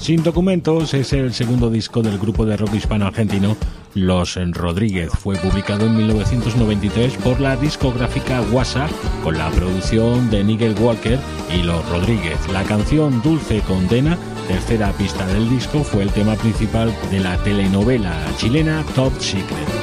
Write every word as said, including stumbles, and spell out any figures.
Sin documentos es el segundo disco del grupo de rock hispano-argentino Los Rodríguez. Fue publicado en mil novecientos noventa y tres por la discográfica Guasa con la producción de Nigel Walker y Los Rodríguez. La canción Dulce Condena, tercera pista del disco, fue el tema principal de la telenovela chilena Top Secret.